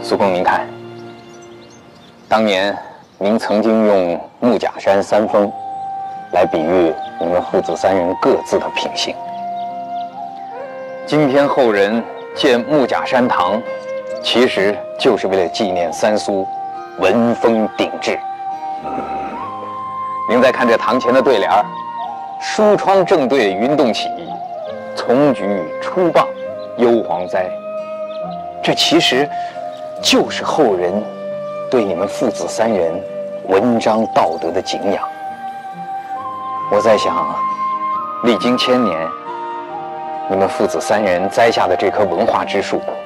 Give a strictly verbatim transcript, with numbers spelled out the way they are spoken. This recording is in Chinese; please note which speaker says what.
Speaker 1: 苏公，您看，当年您曾经用木甲山三峰来比喻你们父子三人各自的品性。今天后人建木甲山堂，其实就是为了纪念三苏文风鼎峙。您再看这堂前的对联儿：疏窗正对云动起，丛菊初傍幽篁栽。这其实就是后人对你们父子三人文章道德的敬仰。我在想，历经千年，你们父子三人栽下的这棵文化之树，